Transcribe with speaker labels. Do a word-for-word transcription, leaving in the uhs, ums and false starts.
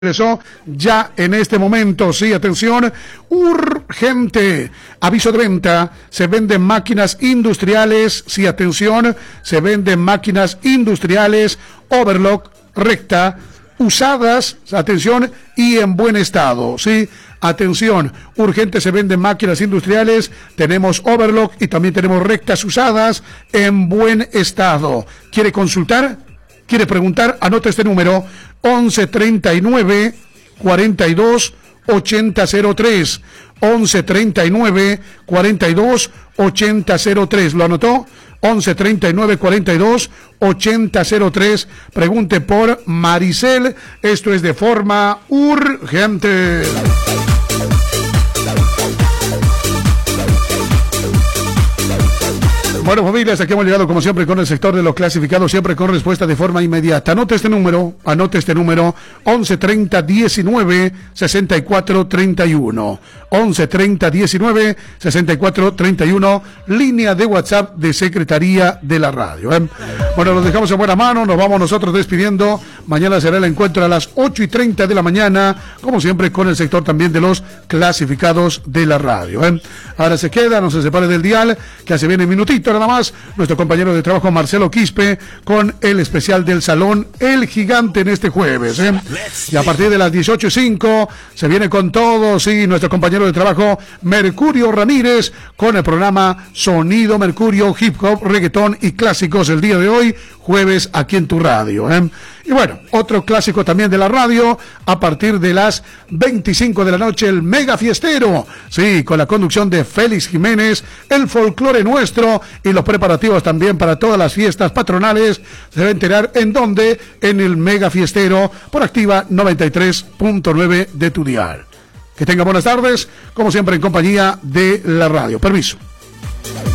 Speaker 1: Eso ya en este momento, sí, atención, urgente, aviso de venta, se venden máquinas industriales, sí, atención, se venden máquinas industriales, overlock, recta, usadas, atención, y en buen estado, sí, atención, urgente, se venden máquinas industriales, tenemos overlock y también tenemos rectas usadas en buen estado. ¿Quiere consultar? ¿Quiere preguntar? Anota este número, once treinta y nueve, cuarenta y dos, ochenta cero tres, once treinta y nueve, cuarenta y dos, ochenta cero tres, ¿lo anotó? once treinta y nueve, cuarenta y dos, ochenta cero tres, pregunte por Maricel, esto es de forma urgente. Bueno, familias, aquí hemos llegado como siempre con el sector de los clasificados, siempre con respuesta de forma inmediata. Anote este número, anote este número, once treinta diecinueve sesenta y cuatro treinta y uno. once treinta diecinueve sesenta y cuatro treinta y uno, línea de WhatsApp de Secretaría de la Radio. ¿eh? Bueno, los dejamos en buena mano, nos vamos nosotros despidiendo. Mañana será el encuentro a las ocho y treinta de la mañana, como siempre con el sector también de los clasificados de la radio. ¿eh? Ahora se queda, no se separe del dial, que hace viene minutito nada más, nuestro compañero de trabajo Marcelo Quispe con el especial del Salón El Gigante en este jueves. ¿eh? Y a partir de las dieciocho y cinco se viene con todo, sí, nuestro compañero de trabajo Mercurio Ramírez con el programa Sonido Mercurio, Hip Hop, Reggaetón y Clásicos el día de hoy, jueves aquí en tu radio. ¿eh? Y bueno, otro clásico también de la radio, a partir de las veinticinco de la noche, el Mega Fiestero, sí, con la conducción de Félix Jiménez, el folclore nuestro y los preparativos también para todas las fiestas patronales. Se va a enterar en dónde, en el Mega Fiestero, por Activa noventa y tres punto nueve de tu dial. Que tenga buenas tardes, como siempre en compañía de la radio. Permiso.